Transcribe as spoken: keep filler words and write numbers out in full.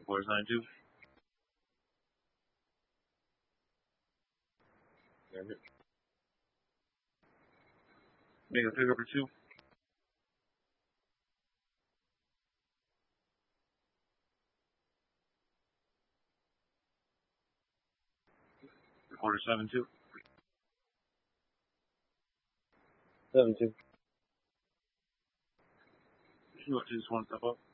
Recorder's nine two. Make a pick over two. Recorder seven two. Seven two. You want to just one step up?